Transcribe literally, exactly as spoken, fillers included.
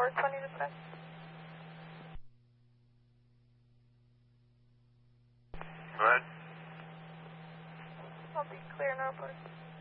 four twenty dispatch. Go ahead. I'll be clear, Norfolk.